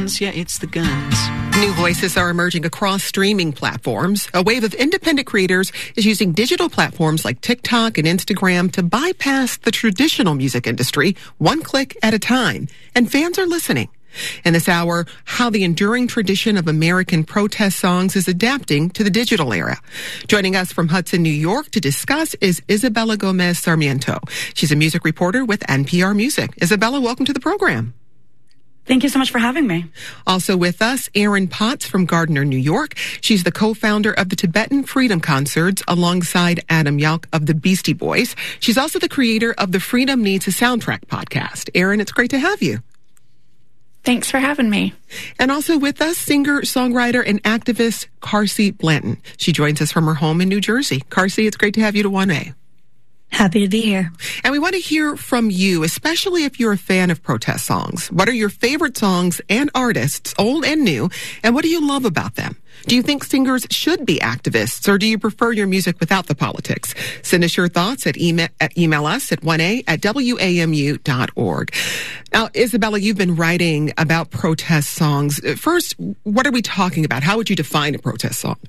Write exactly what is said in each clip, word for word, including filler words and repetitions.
Yeah, it's the guns. New voices are emerging across streaming platforms. A wave of independent creators is using digital platforms like TikTok and Instagram to bypass the traditional music industry one click at a time. And fans are listening. In this hour, how the enduring tradition of American protest songs is adapting to the digital era. Joining us from Hudson, New York to discuss is Isabella Gomez Sarmiento. She's a music reporter with N P R Music. Isabella, welcome to the program. Thank you so much for having me. Also with us, Erin Potts from Gardner, New York. She's the co-founder of the Tibetan Freedom Concerts alongside Adam Yauch of the Beastie Boys. She's also the creator of the Freedom Needs a Soundtrack podcast. Erin, it's great to have you. Thanks for having me. And also with us, singer, songwriter, and activist Carsey Blanton. She joins us from her home in New Jersey. Carsey, it's great to have you to one A. Happy to be here. And we want to hear from you, especially if you're a fan of protest songs. What are your favorite songs and artists, old and new, and what do you love about them? Do you think singers should be activists, or do you prefer your music without the politics? Send us your thoughts at email, at email us at one A at W A M U dot org. Now, Isabella, you've been writing about protest songs. First, what are we talking about? How would you define a protest song?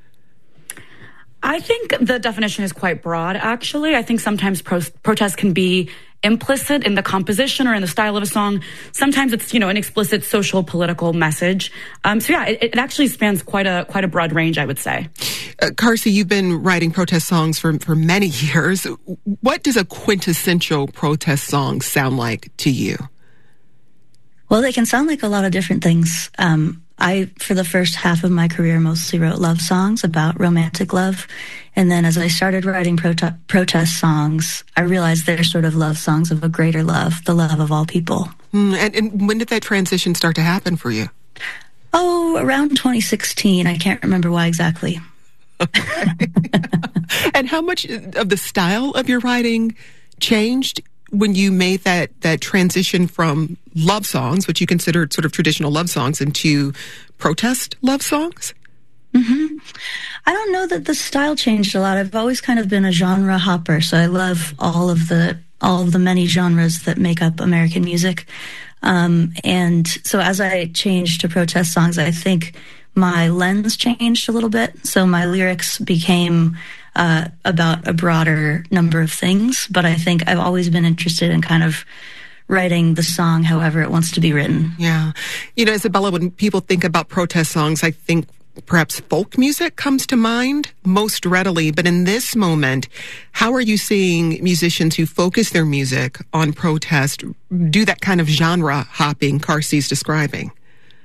I think the definition is quite broad, actually. I think sometimes pro- protest can be implicit in the composition or in the style of a song. Sometimes it's, you know, an explicit social political message. Um, so yeah, it, it actually spans quite a quite a broad range, I would say. Uh, Carsey, you've been writing protest songs for, for many years. What does a quintessential protest song sound like to you? Well, they can sound like a lot of different things. Um, I, for the first half of my career, mostly wrote love songs about romantic love. And then as I started writing prote- protest songs, I realized they're sort of love songs of a greater love, the love of all people. Mm, and, and when did that transition start to happen for you? Oh, around twenty sixteen. I can't remember why exactly. Okay. And how much of the style of your writing changed when you made that, that transition from love songs, which you considered sort of traditional love songs, into protest love songs? Mm-hmm. I don't know that the style changed a lot. I've always kind of been a genre hopper, so I love all of the all of the many genres that make up American music. Um, and so as I changed to protest songs, I think my lens changed a little bit. So my lyrics became uh, about a broader number of things, but I think I've always been interested in kind of writing the song however it wants to be written. Yeah. You know, Isabella, when people think about protest songs, I think perhaps folk music comes to mind most readily. But in this moment, how are you seeing musicians who focus their music on protest do that kind of genre hopping Carsey's describing?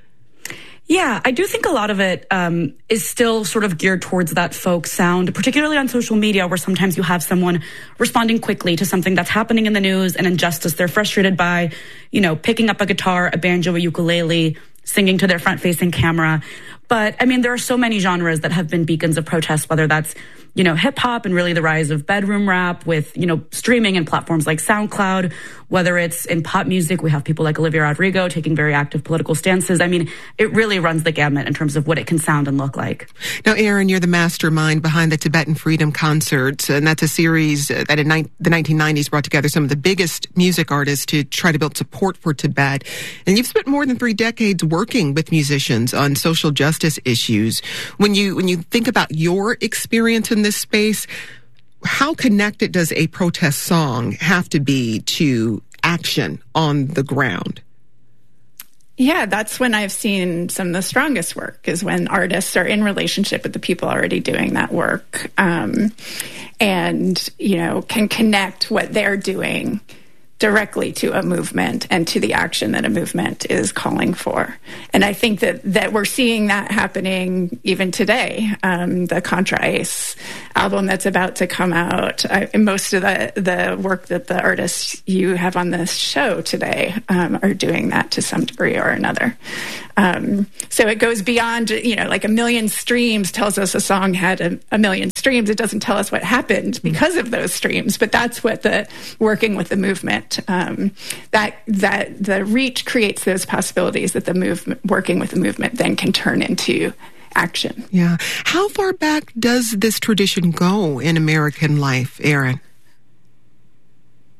Yeah, I do think a lot of it um, is still sort of geared towards that folk sound, particularly on social media, where sometimes you have someone responding quickly to something that's happening in the news, an injustice they're frustrated by, you know, picking up a guitar, a banjo, a ukulele, singing to their front-facing camera. But, I mean, there are so many genres that have been beacons of protest, whether that's, you know, hip-hop and really the rise of bedroom rap with, you know, streaming and platforms like SoundCloud, whether it's in pop music, we have people like Olivia Rodrigo taking very active political stances. I mean, it really runs the gamut in terms of what it can sound and look like. Now, Erin, you're the mastermind behind the Tibetan Freedom Concerts, and that's a series that in ni- the nineteen nineties brought together some of the biggest music artists to try to build support for Tibet. And you've spent more than three decades working with musicians on social justice issues. When you when you think about your experience in this space, how connected does a protest song have to be to action on the ground? Yeah, that's when I've seen some of the strongest work, is when artists are in relationship with the people already doing that work, um, and, you know, can connect what they're doing directly to a movement and to the action that a movement is calling for. And I think that, that we're seeing that happening even today. Um, the Contra Ice album that's about to come out, I, most of the, the work that the artists you have on this show today um, are doing that to some degree or another. Um, so it goes beyond, you know, like a million streams tells us a song had a, a million streams. It doesn't tell us what happened because of those streams, but that's what the working with the movement, um, that that the reach creates those possibilities that the movement, working with the movement then can turn into action. Yeah. How far back does this tradition go in American life, Erin?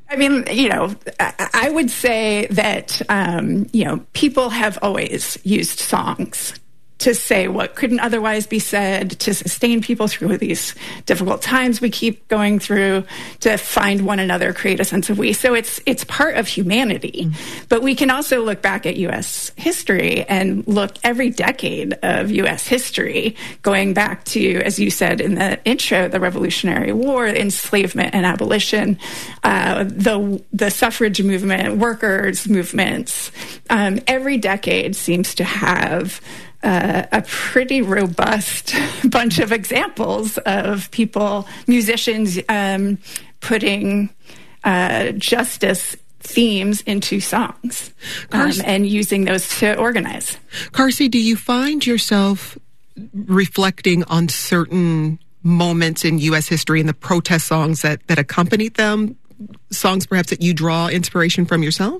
I mean, you know, I would say that, um, you know, people have always used songs to say what couldn't otherwise be said, to sustain people through these difficult times we keep going through, to find one another, create a sense of we. So it's it's part of humanity. Mm-hmm. But we can also look back at U S history and look every decade of U S history, going back to, as you said in the intro, the Revolutionary War, enslavement and abolition, uh, the the suffrage movement, workers' movements. Um, every decade seems to have Uh, a pretty robust bunch of examples of people, musicians, um, putting uh, justice themes into songs um, and using those to organize. Carsey, do you find yourself reflecting on certain moments in U S history and the protest songs that, that accompanied them, songs perhaps that you draw inspiration from yourself?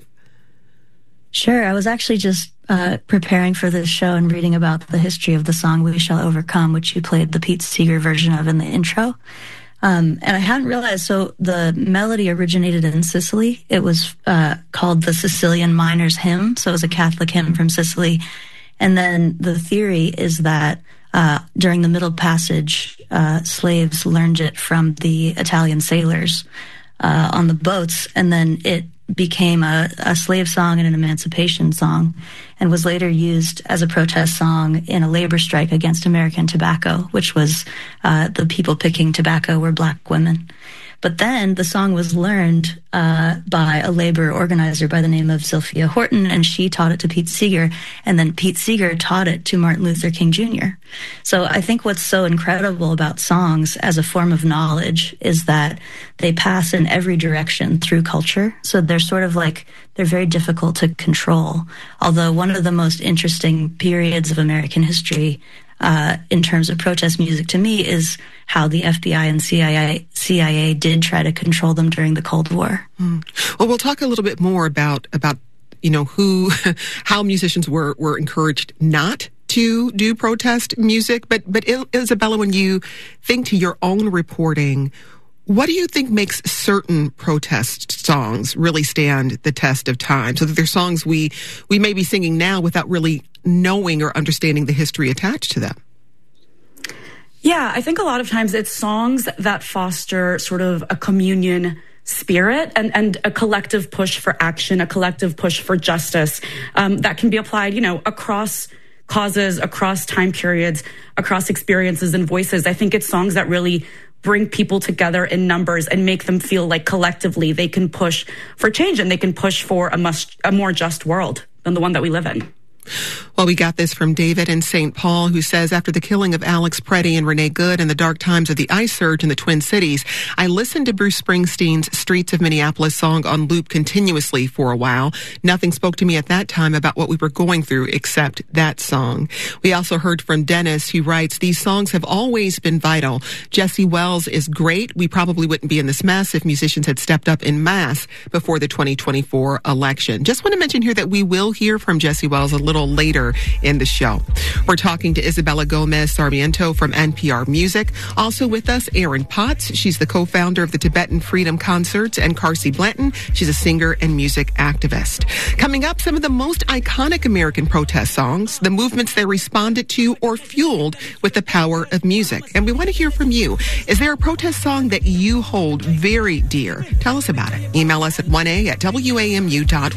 Sure. I was actually just uh, preparing for this show and reading about the history of the song We Shall Overcome, which you played the Pete Seeger version of in the intro. Um, and I hadn't realized, so the melody originated in Sicily. It was uh, called the Sicilian Miners' Hymn, so it was a Catholic hymn from Sicily. And then the theory is that uh, during the Middle Passage, uh, slaves learned it from the Italian sailors uh, on the boats, and then it became a, a slave song and an emancipation song, and was later used as a protest song in a labor strike against American tobacco, which was uh, the people picking tobacco were black women. But then the song was learned uh, by a labor organizer by the name of Sophia Horton, and she taught it to Pete Seeger, and then Pete Seeger taught it to Martin Luther King Junior So I think what's so incredible about songs as a form of knowledge is that they pass in every direction through culture. So they're sort of like, they're very difficult to control. Although one of the most interesting periods of American history Uh, in terms of protest music to me is how the F B I and C I A, C I A did try to control them during the Cold War. Mm. Well, we'll talk a little bit more about, about, you know, who, how musicians were, were encouraged not to do protest music. But, but Isabella, when you think to your own reporting, what do you think makes certain protest songs really stand the test of time? So that they're songs we, we may be singing now without really knowing or understanding the history attached to them. Yeah, I think a lot of times it's songs that foster sort of a communion spirit and, and a collective push for action, a collective push for justice um, that can be applied, you know, across causes, across time periods, across experiences and voices. I think it's songs that really bring people together in numbers and make them feel like collectively they can push for change and they can push for a, must, a more just world than the one that we live in. Well, we got this from David in Saint Paul, who says, after the killing of Alex Preddy and Renee Good in the dark times of the ice surge in the Twin Cities, I listened to Bruce Springsteen's Streets of Minneapolis song on loop continuously for a while. Nothing spoke to me at that time about what we were going through except that song. We also heard from Dennis, who writes, these songs have always been vital. Jesse Wells is great. We probably wouldn't be in this mess if musicians had stepped up en masse before the twenty twenty-four election. Just want to mention here that we will hear from Jesse Wells a little later in the show. We're talking to Isabella Gomez Sarmiento from N P R Music. Also with us, Erin Potts. She's the co-founder of the Tibetan Freedom Concerts, and Carsey Blanton. She's a singer and music activist. Coming up, some of the most iconic American protest songs, the movements they responded to or fueled with the power of music. And we want to hear from you. Is there a protest song that you hold very dear? Tell us about it. Email us at one a at W A M U dot